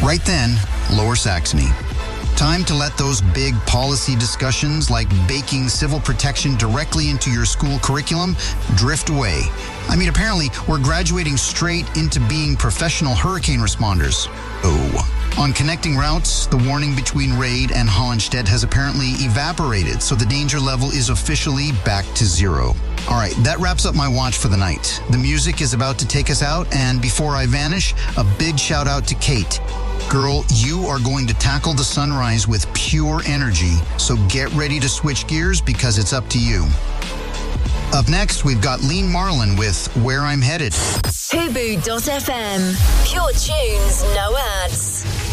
Right then, Lower Saxony. Time to let those big policy discussions like baking civil protection directly into your school curriculum drift away. I mean, apparently, we're graduating straight into being professional hurricane responders. Oh. On connecting routes, the warning between Raid and Hohenstedt has apparently evaporated, so the danger level is officially back to zero. All right, that wraps up my watch for the night. The music is about to take us out, and before I vanish, a big shout out to Kate. Girl, you are going to tackle the sunrise with pure energy, so get ready to switch gears because it's up to you. Up next, we've got Lean Marlin with Where I'm Headed. Hubu.fm. Pure tunes, no ads.